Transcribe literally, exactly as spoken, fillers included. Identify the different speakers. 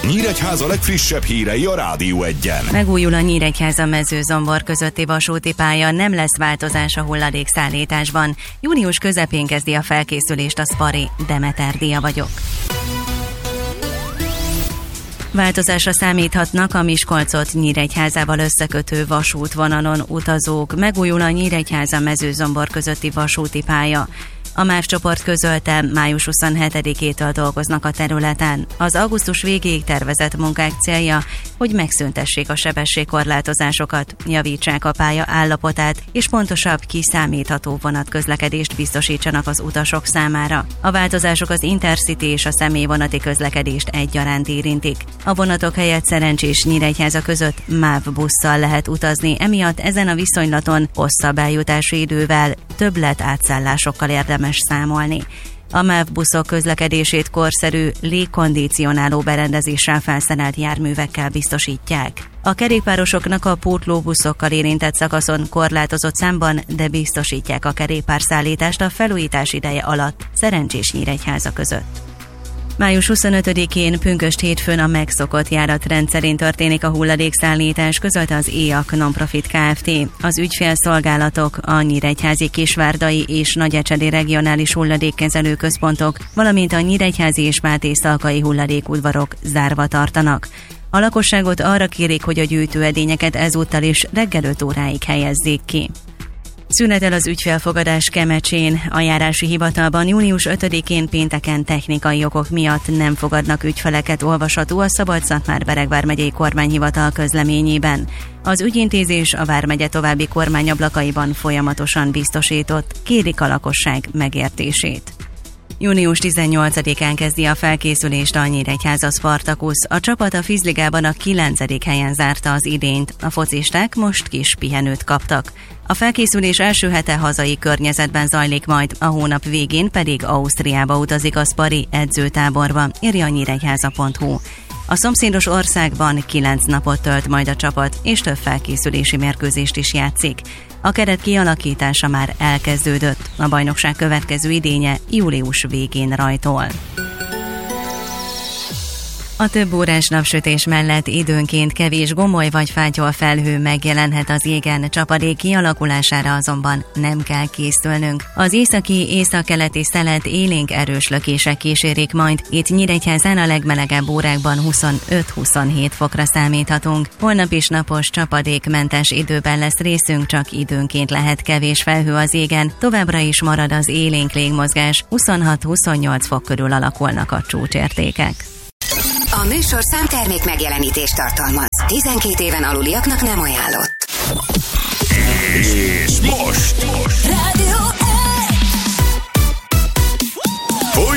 Speaker 1: Nyíregyháza legfrissebb hírei a Rádió Egyen.
Speaker 2: Megújul a Nyíregyháza-Mezőzombor közötti vasúti pálya, nem lesz változás a hulladékszállításban. Június közepén kezdi a felkészülést a Spari. Demeter Dia vagyok. Változásra számíthatnak a Miskolcot Nyíregyházával összekötő vasútvonalon utazók. Megújul a Nyíregyháza-Mezőzombor közötti vasúti pálya. A MÁV csoport közölte, május huszonhetedikétől dolgoznak a területen. Az augusztus végéig tervezett munkák célja, hogy megszüntessék a sebességkorlátozásokat, javítsák a pálya állapotát, és pontosabb, kiszámítható vonatközlekedést biztosítsanak az utasok számára. A változások az Intercity és a személyvonati közlekedést egyaránt érintik. A vonatok helyett Szerencsés Nyíregyháza között MÁV busszal lehet utazni, emiatt ezen a viszonylaton hosszabb eljutási idővel, többlet átszállásokkal érdemes számolni. A MÁV buszok közlekedését korszerű, légkondicionáló berendezéssel felszerelt járművekkel biztosítják. A kerékpárosoknak a pótlóbuszokkal érintett szakaszon korlátozott számban, de biztosítják a kerékpárszállítást a felújítás ideje alatt Szerencsés Nyíregyháza között. május huszonötödikén pünkösd hétfőn a megszokott járatrend szerint történik a hulladékszállítás, közölte az éjak Nonprofit Kft. Az ügyfélszolgálatok, a nyíregyházi kisvárdai és nagyecsedi regionális hulladékkezelő központok, valamint a nyíregyházi és mátészalkai hulladékudvarok zárva tartanak. A lakosságot arra kérik, hogy a gyűjtőedényeket ezúttal is reggel öt óráig helyezzék ki. Szünetel az ügyfélfogadás Kemecsén. A járási hivatalban június ötödikén pénteken technikai okok miatt nem fogadnak ügyfeleket, olvasható a Szabolcs-Szatmár-Bereg vármegyei kormányhivatal közleményében. Az ügyintézés a vármegye további kormányablakaiban folyamatosan biztosított, kérik a lakosság megértését. június tizennyolcadikán kezdi a felkészülést a Nyíregyháza Spartacus. A csapat a Fizligában a kilencedik helyen zárta az idényt. A focisták most kis pihenőt kaptak. A felkészülés első hete hazai környezetben zajlik majd, a hónap végén pedig Ausztriába utazik a Spari edzőtáborba, írja a nyíregyháza pont hu. A szomszédos országban kilenc napot tölt majd a csapat, és több felkészülési mérkőzést is játszik. A keret kialakítása már elkezdődött, a bajnokság következő idénye július végén rajtol. A több órás napsütés mellett időnként kevés gomoly vagy fátyol felhő megjelenhet az égen, csapadék kialakulására azonban nem kell készülnünk. Az északi, északkeleti szelet élénk erős lökések kísérik majd, itt Nyíregyházán a legmelegebb órákban huszonöt-huszonhét fokra számíthatunk. Holnap is napos, csapadékmentes időben lesz részünk, csak időnként lehet kevés felhő az égen, továbbra is marad az élénk légmozgás, huszonhat-huszonnyolc fok körül alakulnak a csúcsértékek.
Speaker 3: A műsorszám termék megjelenítést tartalmaz. tizenkét éven aluliaknak nem ajánlott.